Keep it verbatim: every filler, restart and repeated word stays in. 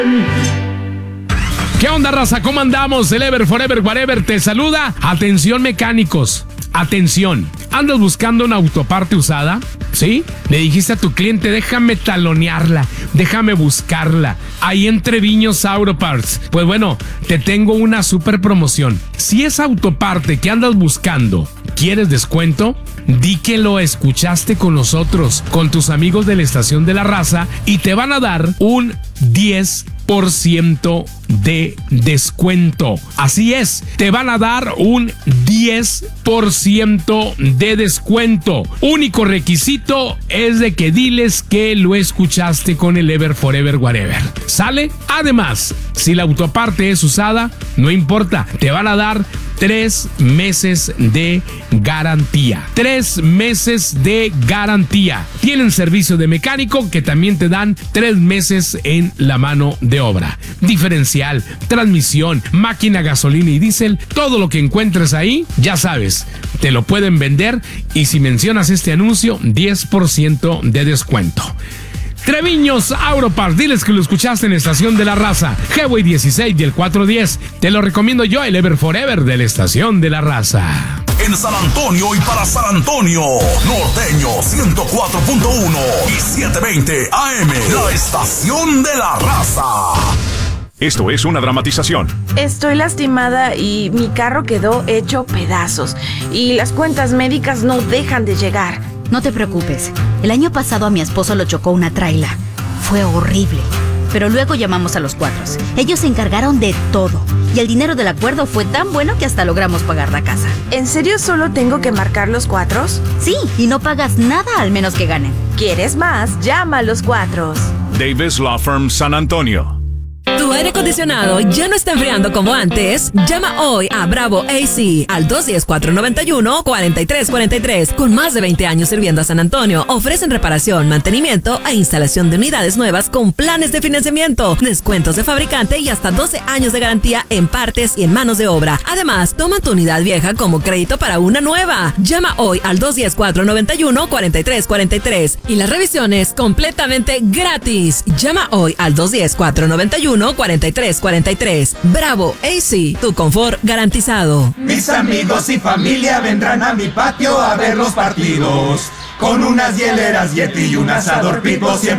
¿Qué onda, raza? ¿Cómo andamos? El Ever Forever Whatever te saluda. Atención, mecánicos. Atención. ¿Andas buscando una autoparte usada? ¿Sí? Le dijiste a tu cliente, déjame talonearla, déjame buscarla. Ahí en Treviños Auto Parts. Pues bueno, te tengo una super promoción. Si esa autoparte que andas buscando, ¿quieres descuento? Di que lo escuchaste con nosotros, con tus amigos de la Estación de la Raza, y te van a dar un diez por ciento de descuento. Así es, te van a dar un diez por ciento de descuento. Único requisito es de que diles que lo escuchaste con el Ever Forever Whatever. ¿Sale? Además, si la autoparte es usada, no importa, te van a dar tres meses de garantía. Tres meses de garantía. Tienen servicio de mecánico que también te dan tres meses en la mano de obra. Diferencial, transmisión, máquina, gasolina y diésel, todo lo que encuentres ahí, ya sabes, te lo pueden vender, y si mencionas este anuncio, diez por ciento de descuento. Treviños Auto Parts, diles que lo escuchaste en Estación de la Raza, Highway dieciséis y el cuatrocientos diez. Te lo recomiendo yo, el Ever Forever de la Estación de la Raza. En San Antonio y para San Antonio, Norteño ciento cuatro punto uno y setecientos veinte A M, la Estación de la Raza. Esto es una dramatización. Estoy lastimada y mi carro quedó hecho pedazos. Y las cuentas médicas no dejan de llegar. No te preocupes. El año pasado a mi esposo lo chocó una traila. Fue horrible. Pero luego llamamos a los Cuatros. Ellos se encargaron de todo. Y el dinero del acuerdo fue tan bueno que hasta logramos pagar la casa. ¿En serio solo tengo que marcar los Cuatros? Sí, y no pagas nada al menos que ganen. ¿Quieres más? Llama a los Cuatros. Davis Law Firm San Antonio. ¿Tu aire acondicionado ya no está enfriando como antes? Llama hoy a Bravo A C al dos uno cero, cuatro nueve uno, cuatro tres cuatro tres. Con más de veinte años sirviendo a San Antonio, ofrecen reparación, mantenimiento e instalación de unidades nuevas con planes de financiamiento, descuentos de fabricante y hasta doce años de garantía en partes y en manos de obra. Además, toma tu unidad vieja como crédito para una nueva. Llama hoy al dos uno cero, cuatro nueve uno, cuatro tres cuatro tres. Y las revisiones completamente gratis. Llama hoy al dos uno cero, cuatro nueve uno, cuatro tres cuatro tres. Bravo A C, tu confort garantizado. Mis amigos y familia vendrán a mi patio a ver los partidos. Con unas hieleras Yeti y un asador Pipo siempre